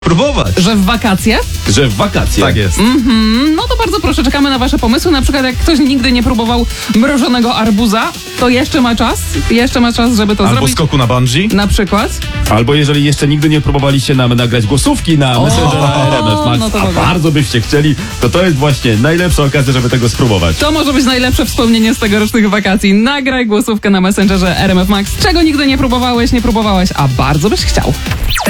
próbować. Że w wakacje? Że w wakacje. Tak jest. No to bardzo proszę, czekamy na wasze pomysły. Na przykład jak ktoś nigdy nie próbował mrożonego arbuza, to jeszcze ma czas, żeby to Albo zrobić. skoku na bungee. Na przykład. Albo jeżeli jeszcze nigdy nie próbowaliście nam nagrać głosówki na Messengera RMF Max, no to a mogę. bardzo byście chcieli, to jest właśnie najlepsza okazja, żeby tego spróbować. To może być najlepsze wspomnienie z tegorocznych wakacji. Nagraj głosówkę na Messengerze RMF Max. Czego nigdy nie próbowałeś, a bardzo byś chciał.